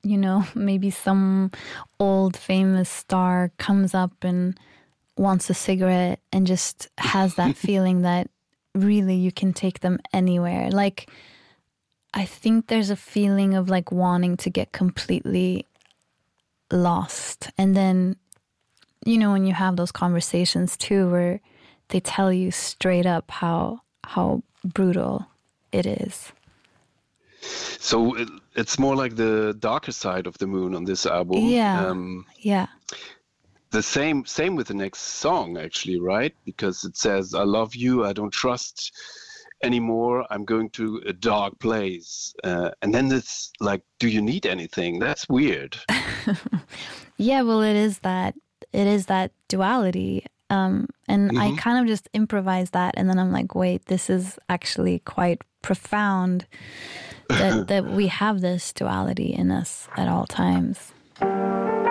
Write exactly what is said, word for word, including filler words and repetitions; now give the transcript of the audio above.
you know, maybe some old famous star comes up and wants a cigarette and just has that feeling that really you can take them anywhere. Like, I think there's a feeling of like wanting to get completely lost. And then, you know, when you have those conversations too, where they tell you straight up how how brutal it is. So it, it's more like the darker side of the moon on this album. Yeah, Um, yeah. the same same with the next song, actually, right? Because it says, I love you, I don't trust anymore, I'm going to a dark place. Uh, and then it's like, do you need anything? That's weird. Yeah, well, it is that. It is that duality. Um, and Mm-hmm. I kind of just improvised that. And then I'm like, wait, this is actually quite profound that, that we have this duality in us at all times.